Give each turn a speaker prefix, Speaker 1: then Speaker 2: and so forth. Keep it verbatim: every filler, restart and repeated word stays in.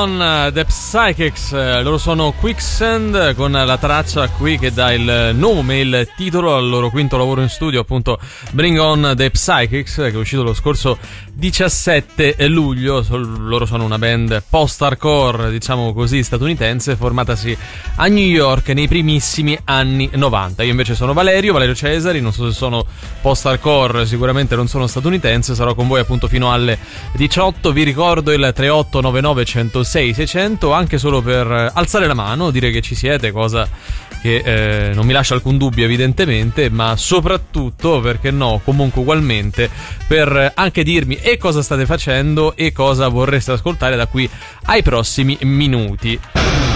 Speaker 1: On, The Psychics, loro sono Quicksand con la traccia qui che dà il nome, il titolo al loro quinto lavoro in studio, appunto Bring On The Psychics, che è uscito lo scorso diciassette luglio. Loro sono una band post-hardcore, diciamo così, statunitense, formatasi a New York nei primissimi anni novanta. Io invece sono Valerio, Valerio Cesari, non so se sono post-hardcore, sicuramente non sono statunitense, sarò con voi appunto fino alle diciotto. Vi ricordo il tre otto nove nove uno zero sei sei zero zero, anche solo per alzare la mano, dire che ci siete, cosa che eh, non mi lascia alcun dubbio evidentemente, ma soprattutto, perché no, comunque ugualmente, per anche dirmi e cosa state facendo e cosa vorreste ascoltare da qui ai prossimi minuti.